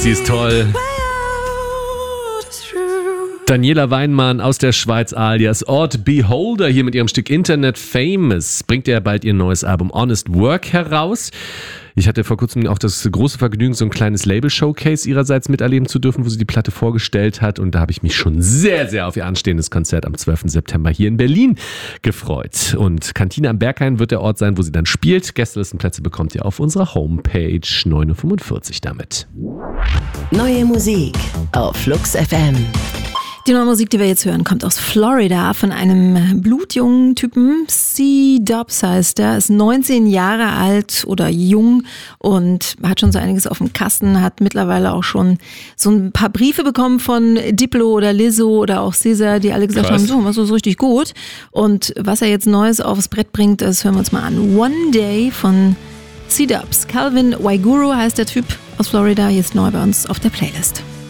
Sie ist toll. Daniela Weinmann aus der Schweiz alias Odd Beholder hier mit ihrem Stück Internet Famous. Bringt ja bald ihr neues Album Honest Work heraus. Ich hatte vor kurzem auch das große Vergnügen, so ein kleines Label-Showcase ihrerseits miterleben zu dürfen, wo sie die Platte vorgestellt hat. Und da habe ich mich schon sehr, sehr auf ihr anstehendes Konzert am 12. September hier in Berlin gefreut. Und Kantine am Berghain wird der Ort sein, wo sie dann spielt. Gästelistenplätze bekommt ihr auf unserer Homepage. 9.45 Uhr damit. Neue Musik auf Flux FM. Die neue Musik, die wir jetzt hören, kommt aus Florida von einem blutjungen Typen. C-Dubs heißt er, ist 19 Jahre alt oder jung und hat schon so einiges auf dem Kasten, hat mittlerweile auch schon so ein paar Briefe bekommen von Diplo oder Lizzo oder auch Caesar, die alle gesagt haben, so, was ist richtig gut. Und was er jetzt Neues aufs Brett bringt, das hören wir uns mal an. One Day von C-Dubs. Calvin Waiguru heißt der Typ aus Florida, jetzt neu bei uns auf der Playlist.